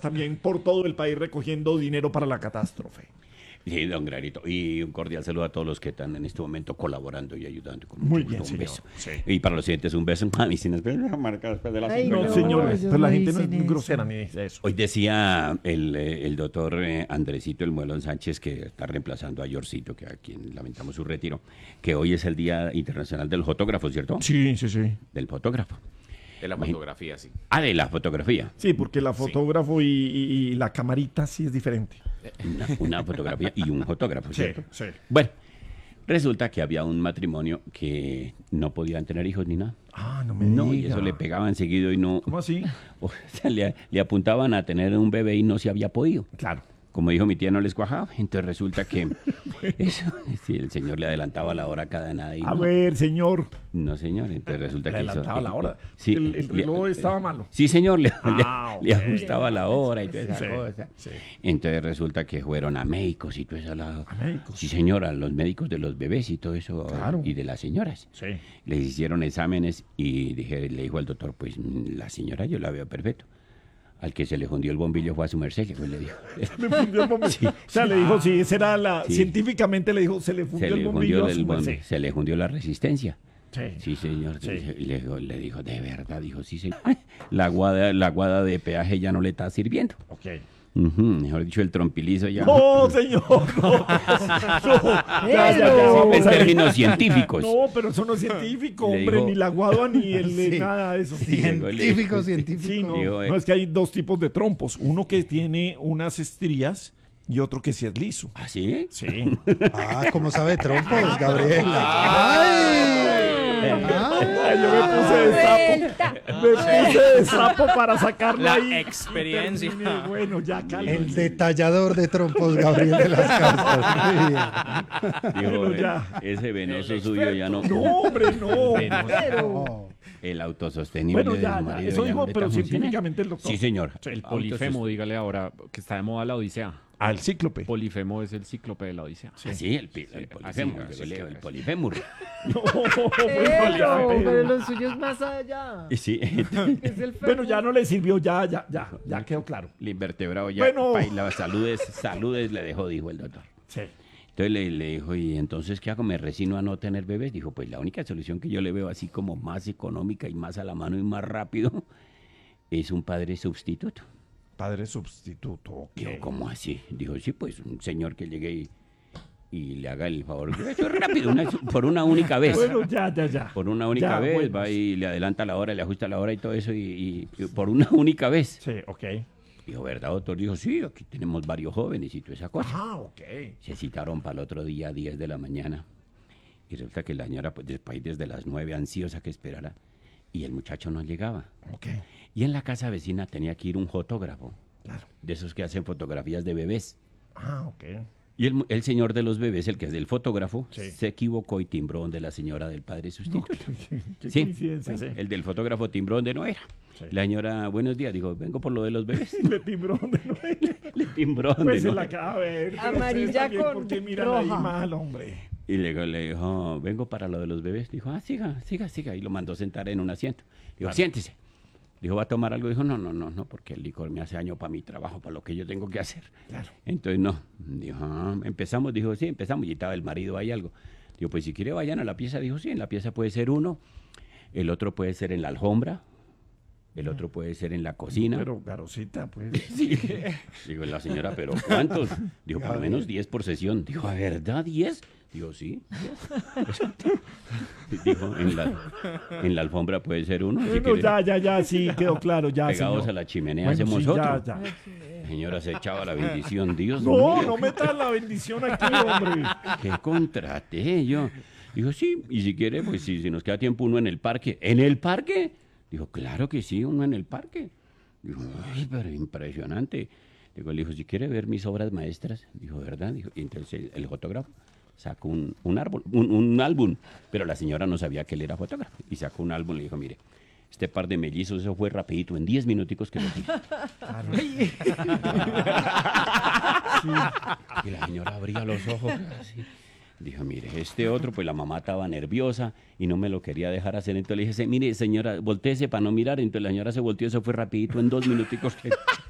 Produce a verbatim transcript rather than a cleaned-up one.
también por todo el país recogiendo dinero para la catástrofe. Sí, don Granito. Y un cordial saludo a todos los que están en este momento colaborando y ayudando. Con Muy mucho bien, gusto, un señor. beso. Sí. Y para los siguientes, un beso. Mami, sin después marcar después de las Ay, cinco. No, No, señores, ellos pero la no gente no es dicen eso. grosera ni dice eso. Hoy decía el, eh, el doctor eh, Andresito El Muelón Sánchez, que está reemplazando a Yorcito, que a quien lamentamos su retiro, que hoy es el Día Internacional del Fotógrafo, ¿cierto? Sí, sí, sí. Del fotógrafo. De la fotografía, sí. Ah, de la fotografía. Sí, porque la fotógrafo y, y- y la camarita sí es diferente. Una, una fotografía y un fotógrafo, Sí, ¿cierto? sí. Bueno, resulta que había un matrimonio que no podían tener hijos ni nada. Ah, no me No, y diga. eso le pegaban seguido y no... ¿Cómo así? O sea, le, le apuntaban a tener un bebé y no se había podido. Claro. Como dijo mi tía, no les cuajaba. Entonces resulta que eso, sí, el señor le adelantaba la hora cada nada. Y A no, ver, señor. no, señor. Entonces resulta Le que hizo- adelantaba la hora. Sí, El, el le- reloj estaba malo. Sí, señor, le, Ah, le- le ok. ajustaba la hora y toda esa Sí, cosa. sí. Entonces resulta que fueron a médicos y todo eso. La, ¿A médicos? Sí, señora, los médicos de los bebés y todo eso. Claro. Y de las señoras. Sí. Les hicieron exámenes y dije, le dijo al doctor, pues la señora yo la veo perfecto. Al que se le hundió el bombillo fue a su merced, que fue, le dijo. Le fundió el bombillo. O sea, le dijo, sí, esa era la... Sí. Científicamente le dijo, se le Se fundió le el bombillo hundió a el su bom- merced. se le hundió la resistencia. Sí. Sí, señor. Sí. Y le, dijo- le dijo, de verdad, dijo, sí, señor. La guada, la guada de peaje ya no le está sirviendo. Ok. Ujú, mejor dicho, el trompilizo ya. No, señor, no. No, ya, ya, ya, Pero- vamos En a ver. términos científicos. No, pero eso no es científico, Le hombre, digo- ni la guadua ni el de Sí. nada de eso. Científico, Sí, científico. no, Digo, eh. no, es que hay dos tipos de trompos. Uno que tiene unas estrías y otro que sí es liso. ¿Ah, sí? Sí. Ah, ¿cómo sabe trompos, Gabriela? ¡Ay! Ay, yo me puse de sapo. Me puse de sapo para sacarlo La ahí. experiencia. Terminé. Bueno, ya, cálmate. El detallador de trompos, Gabriel de las Casas. Muy bien. Dijo, Bueno, eh, ya. ese venoso suyo ya no. No, hombre, no. No. El autosostenible Bueno, de ya, su ya. marido Eso ya dijo, no le pero está funcionando. científicamente el doctor. Sí, señor. El polifemo, dígale ahora, que está de moda la Odisea. Al cíclope. Polifemo es el cíclope de la Odisea. Ah, sí, el, pi- el polifémur, así, yo así, leo, así. el polifémur. No, Pero, bueno, pero lo suyo es más allá. Y sí, Es el bueno, ya no le sirvió, ya, ya, ya, ya quedó claro. el invertebrado ya. Bueno. Paila, saludes, saludes, le dejó, dijo el doctor. Sí. Entonces le, le dijo, ¿y entonces qué hago? ¿Me resigno a no tener bebés? Dijo, pues la única solución que yo le veo así como más económica y más a la mano y más rápido es un padre sustituto. Padre sustituto. ok. Dijo, ¿cómo así? Dijo, sí, pues un señor que llegue y, y le haga el favor. Eso es rápido, una- por una única vez. Bueno, ya, ya, ya. Por una única Ya, vez, bueno. va y le adelanta la hora, le ajusta la hora y todo eso, y, y- y por una única vez. Sí, ok. Dijo, ¿verdad, doctor? Dijo, sí, aquí tenemos varios jóvenes y toda esa cosa. Ah, ok. Se citaron para el otro día a diez de la mañana. Y resulta que la señora, pues después desde las nueve, ansiosa que esperara, y el muchacho no llegaba. Ok. Y en la casa vecina tenía que ir un fotógrafo, Claro. de esos que hacen fotografías de bebés. Ah, ok. Y el, mu- el señor de los bebés, el que es el fotógrafo, Sí. se equivocó y timbró donde la señora del padre sustituto. Qué Sí, coincidencia, sí. el del fotógrafo timbró donde no era. Sí. La señora, buenos días, dijo, vengo por lo de los bebés. Le timbró donde no era. Le timbró donde Pues se no la era. acaba de ver. pero Amarilla ustedes también, con ¿por qué miran ahí roja. mal, hombre? Y luego le dijo, vengo para lo de los bebés. Dijo, ah, siga, siga, siga. Y lo mandó sentar en un asiento. Dijo, siéntese. Dijo, ¿va a tomar algo? Dijo, no, no, no, no, porque el licor me hace daño para mi trabajo, para lo que yo tengo que hacer. Claro. Entonces, no. Dijo, ah, empezamos. Dijo, sí, empezamos. Y estaba el marido ahí algo. Dijo, pues si quiere vayan a la pieza. Dijo, sí, en la pieza puede ser uno. El otro puede ser en la alfombra. El otro puede ser en la cocina. Pero, Garosita, pues. Sí. Digo, la señora, ¿pero cuántos? Dijo, por lo menos diez por sesión. Dijo, ¿a verdad diez? Dijo, sí. diez. Dijo, en la, en la alfombra puede ser uno. Si Bueno, quiere, ya, ya, ya, sí, quedó claro, ya, pegados señor. a la chimenea Bueno, hacemos sí, otro. ya, ya. La señora se echaba la bendición. Dios No, mío, no metas la bendición aquí, hombre. ¿qué contraté yo? Dijo, sí, y si quiere, pues si, si nos queda tiempo uno en el parque. ¿En el parque? Dijo, claro que sí, uno en el parque. Dijo, ay, pero impresionante. Digo, le dijo, si quiere ver mis obras maestras, dijo, ¿verdad? Dijo, y entonces el, el fotógrafo sacó un, un árbol, un, un álbum, pero la señora no sabía que él era fotógrafo. Y sacó un álbum y le dijo, mire, este par de mellizos, eso fue rapidito, en diez minuticos que lo hice. Y la señora abría los ojos así. Dijo, mire, este otro, pues la mamá estaba nerviosa y no me lo quería dejar hacer. Entonces le dije, mire, señora, voltéese para no mirar. Entonces la señora se volteó, eso fue rapidito, en dos minuticos que...